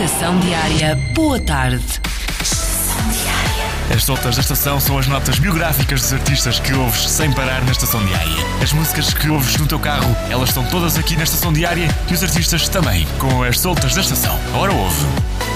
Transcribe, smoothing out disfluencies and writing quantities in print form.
Estação Diária, boa tarde. As soltas da estação são as notas biográficas dos artistas que ouves sem parar na Estação Diária. As músicas que ouves no teu carro, elas estão todas aqui na Estação Diária e os artistas também, com as soltas da estação. Agora ouve.